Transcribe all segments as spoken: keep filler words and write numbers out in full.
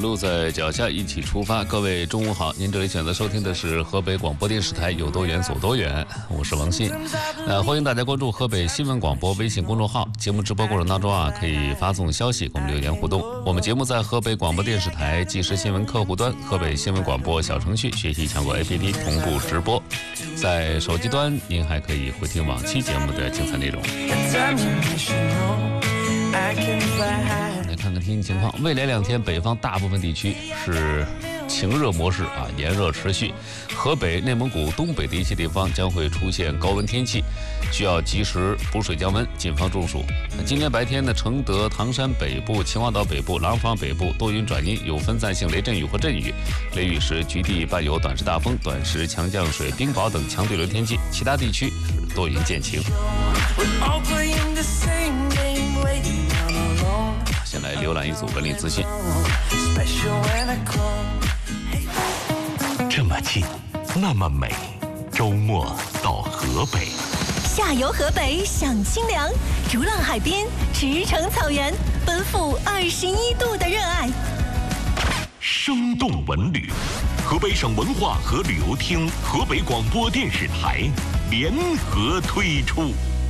路在脚下，一起出发。各位中午好，您这里选择收听的是河北广播电视台有多远走多远，我是王鑫。呃，欢迎大家关注河北新闻广播微信公众号，节目直播过程当中啊，可以发送消息，给我们留言互动。我们节目在河北广播电视台即时新闻客户端、河北新闻广播小程序、学习强国 A P P 同步直播。在手机端，您还可以回听往期节目的精彩内容。来看看天气情况，未来两天北方大部分地区是晴热模式啊，炎热持续。河北、内蒙古东北的一些地方将会出现高温天气，需要及时补水降温，谨防中暑。今天白天呢，承德、唐山北部、秦皇岛北部、廊坊北部多云转阴，有分散性雷阵雨或阵雨，雷雨时局地伴有短时大风、短时强降水、冰雹等强对流天气。其他地区是多云见晴。先来浏览一组文理资讯。 这么近，那么美，周末到河北， 下游河北享清凉，逐浪海边，驰骋草原，奔赴二十一度的热爱。 生动文旅，河北省文化和旅游厅、河北广播电视台联合推出。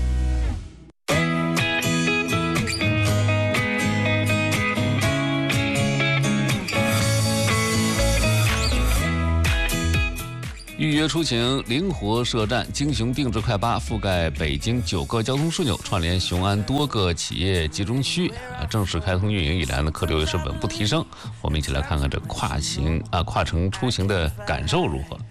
预约出行，灵活设站，京雄定制快巴覆盖北京九个交通枢纽，串联雄安多个企业集中区。啊，正式开通运营以来呢，客流也是稳步提升。我们一起来看看这跨行啊跨城出行的感受如何。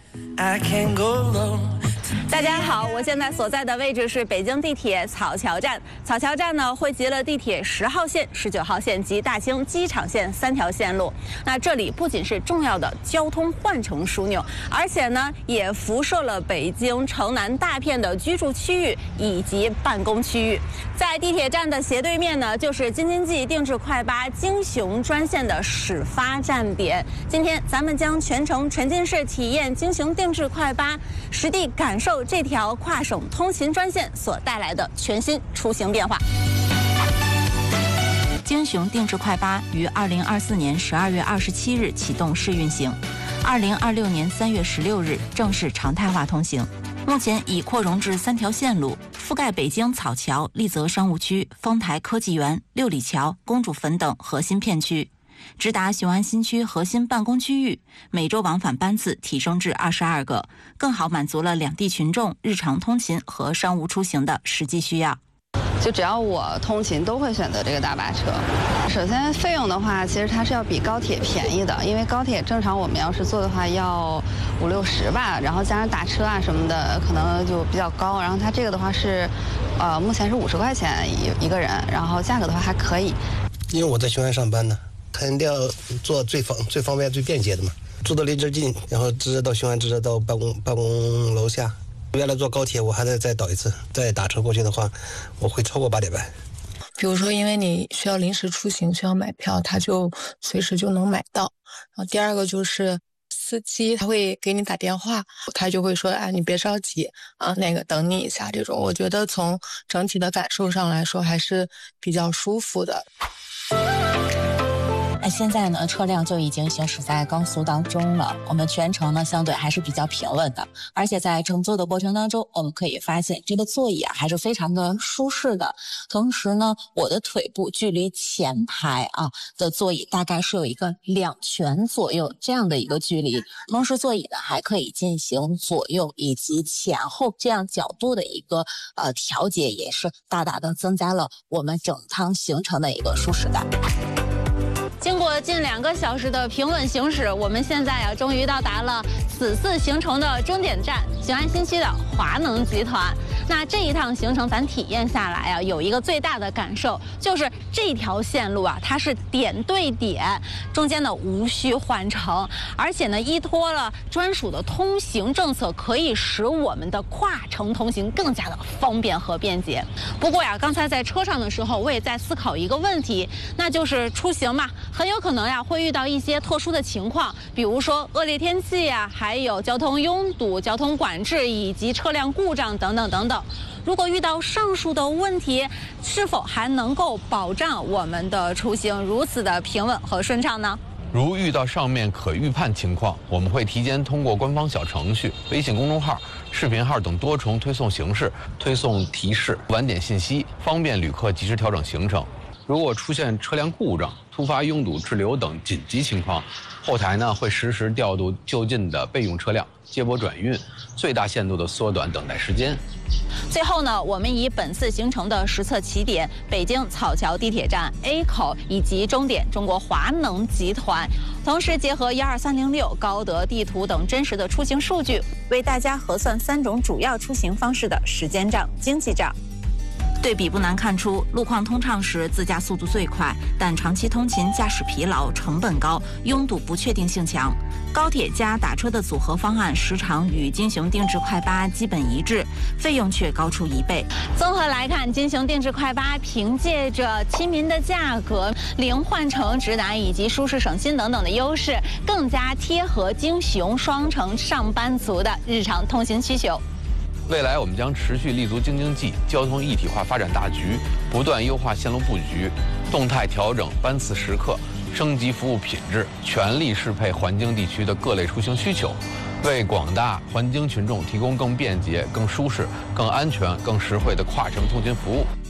大家好，我现在所在的位置是北京地铁草桥站。草桥站呢，汇集了地铁十号线、十九号线及大兴机场线三条线路。那这里不仅是重要的交通换乘枢纽，而且呢，也辐射了北京城南大片的居住区域以及办公区域。在地铁站的斜对面呢，就是京津冀定制快巴京雄专线的始发站点。今天咱们将全程沉浸式体验京雄定制快巴，实地感受这条跨省通勤专线所带来的全新出行变化。 京雄定制快巴于二零二四年十二月二十七日启动试运行，二零二六年三月十六日正式常态化通行。目前已扩容至三条线路，覆盖北京草桥、丽泽商务区、丰台科技园、六里桥、公主坟等核心片区。直达雄安新区核心办公区域，每周往返班次提升至二十二个，更好满足了两地群众日常通勤和商务出行的实际需要。 就只要我通勤都会选择这个大巴车。首先费用的话，其实它是要比高铁便宜的，因为高铁正常我们要是坐的话要五六十吧，然后加上打车啊什么的可能就比较高。然后它这个的话是，呃，目前是五十块钱一一个人，然后价格的话还可以。 因为我在雄安上班呢，肯定要坐最方最方便最便捷的嘛，住的离这近，然后直接到雄安，直接到办公办公楼下。原来坐高铁我还得再倒一次，再打车过去的话，我会超过八点半。 比如说，因为你需要临时出行，需要买票，他就随时就能买到。然后第二个就是司机他会给你打电话，他就会说，哎，你别着急啊，那个等你一下。这种我觉得从整体的感受上来说还是比较舒服的。 那现在呢，车辆就已经行驶在高速当中了。我们全程呢，相对还是比较平稳的，而且在乘坐的过程当中，我们可以发现这个座椅啊，还是非常的舒适的。同时呢，我的腿部距离前排啊的座椅大概是有一个两拳左右这样的一个距离。同时，座椅呢还可以进行左右以及前后这样角度的一个呃调节，也是大大的增加了我们整趟行程的一个舒适感。 经过近两个小时的平稳行驶，我们现在呀、啊，终于到达了此次行程的终点站——雄安新区的华能集团。那这一趟行程咱体验下来啊，有一个最大的感受，就是这条线路啊，它是点对点，中间呢无需换乘，而且呢依托了专属的通行政策，可以使我们的跨城通行更加的方便和便捷。不过呀，刚才在车上的时候，我也在思考一个问题，那就是出行嘛，很有可能呀会遇到一些特殊的情况，比如说恶劣天气呀，还有交通拥堵、交通管制以及车辆故障等等等等。如果遇到上述的问题，是否还能够保障我们的出行如此的平稳和顺畅呢？ 如遇到上面可预判情况，我们会提前通过官方小程序、微信公众号、视频号等多重推送形式推送提示、晚点信息，方便旅客及时调整行程。如果出现车辆故障、突发拥堵滞留等紧急情况，后台呢会实时调度就近的备用车辆，接驳转运，最大限度地缩短等待时间。 最后呢，我们以本次行程的实测起点北京草桥地铁站 A 口以及终点中国华能集团，同时结合一二三零六、高德地图等真实的出行数据，为大家核算三种主要出行方式的时间账、经济账。对比不难看出，路况通畅时自驾速度最快，但长期通勤驾驶疲劳、成本高、拥堵不确定性强。高铁加打车的组合方案时长与京雄定制快八基本一致，费用却高出一倍。综合来看，京雄定制快八凭借着亲民的价格、零换乘直达以及舒适省心等等的优势，更加贴合京雄双城上班族的日常通行需求。 未来我们将持续立足京津冀交通一体化发展大局，不断优化线路布局，动态调整班次时刻，升级服务品质，全力适配环京地区的各类出行需求，为广大环京群众提供更便捷、更舒适、更安全、更实惠的跨城通勤服务。